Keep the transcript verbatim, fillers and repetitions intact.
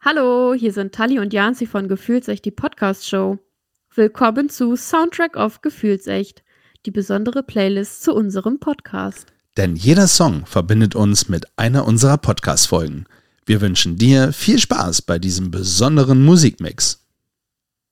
Hallo, hier sind Tali und Janzi von Gefühlsecht, die Podcast-Show. Willkommen zu Soundtrack of Gefühlsecht, die besondere Playlist zu unserem Podcast. Denn jeder Song verbindet uns mit einer unserer Podcast-Folgen. Wir wünschen dir viel Spaß bei diesem besonderen Musikmix.